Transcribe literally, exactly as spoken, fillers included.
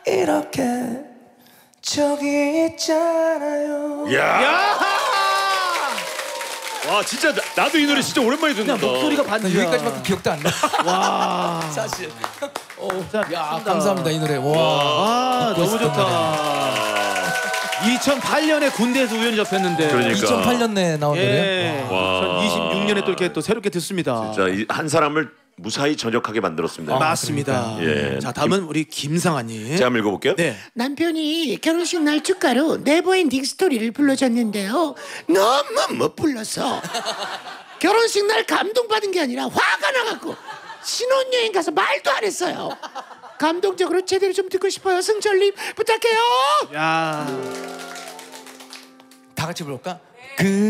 이렇게 저기 있잖아요. 야! 와 진짜 나, 나도 이 노래 진짜 오랜만에 듣는다. 목소리가 반지야. 여기까지밖에 기억도 안 나. 와. 사실. 어, 자, 야 감사합니다 이 노래. 와, 와 너무 좋다. 이천팔 년에 군대에서 우연히 접했는데. 그러니까. 이천팔 년에 나온 노래. 예. 와. 이천이십육 년에 또 이렇게 또 새롭게 듣습니다. 자, 한 사람을 무사히 전역하게 만들었습니다. 아, 맞습니다. 예. 자 다음은 우리 김상아님. 제가 한번 읽어볼게요. 네. 남편이 결혼식 날 축가로 네버엔딩 스토리를 불러줬는데요. 너무 못 불러서 결혼식 날 감동받은 게 아니라 화가 나갖고 신혼여행 가서 말도 안 했어요. 감동적으로 제대로 좀 듣고 싶어요. 승철님 부탁해요. 야. 다 같이 부를까? 그